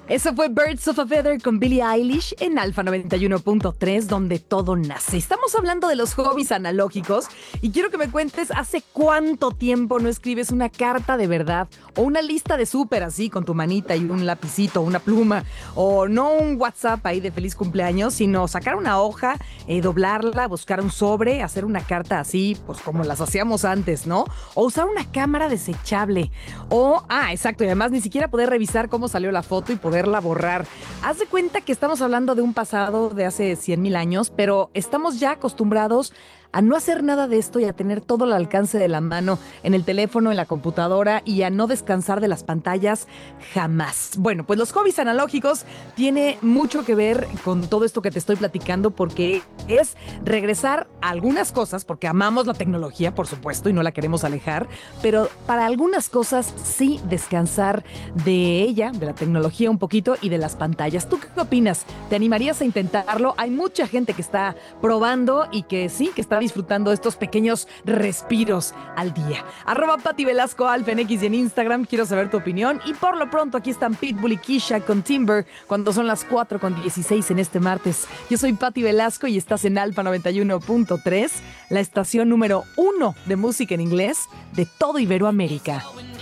Eso fue Birds of a Feather con Billie Eilish en Alfa 91.3, donde todo nace. Estamos hablando de los hobbies analógicos y quiero que me cuentes hace cuánto tiempo no escribes una carta de verdad o una lista de súper así con tu manita y un lapicito, una pluma, o no un WhatsApp ahí de feliz cumpleaños, sino sacar una hoja, doblarla, buscar un sobre, hacer una carta así, pues como las hacíamos antes, ¿no? O usar una cámara desechable. Exacto, y además ni siquiera poder revisar cómo salió la foto y poderla borrar. Haz de cuenta que estamos hablando de un pasado de hace 100,000 años, pero estamos ya acostumbrados a no hacer nada de esto y a tener todo al alcance de la mano en el teléfono, en la computadora y a no descansar de las pantallas jamás. Bueno, pues los hobbies analógicos tiene mucho que ver con todo esto que te estoy platicando porque es regresar a algunas cosas, porque amamos la tecnología, por supuesto, y no la queremos alejar, pero para algunas cosas sí descansar de ella, de la tecnología un poquito y de las pantallas. ¿Tú qué opinas? ¿Te animarías a intentarlo? Hay mucha gente que está probando y que sí, que está disfrutando estos pequeños respiros al día. @Pati Velasco Alfa en X y en Instagram. Quiero saber tu opinión. Y por lo pronto aquí están Pitbull y Kisha con Timber cuando son las 4:16 en este martes. Yo soy Pati Velasco y estás en Alfa 91.3, la estación número 1 de música en inglés de todo Iberoamérica.